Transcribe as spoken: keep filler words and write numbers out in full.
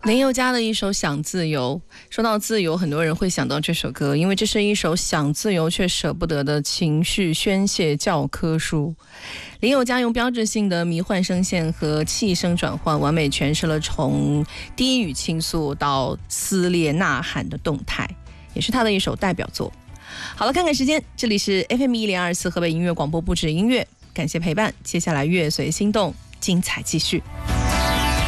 林宥嘉的一首《想自由》，说到自由，很多人会想到这首歌，因为这是一首想自由却舍不得的情绪宣泄教科书。林宥嘉用标志性的迷幻声线和气声转换，完美诠释了从低语倾诉到撕裂呐喊的动态，也是他的一首代表作。好了，看看时间，这里是 F M 一零二四河北音乐广播，不止音乐，感谢陪伴，接下来乐随心动，精彩继续。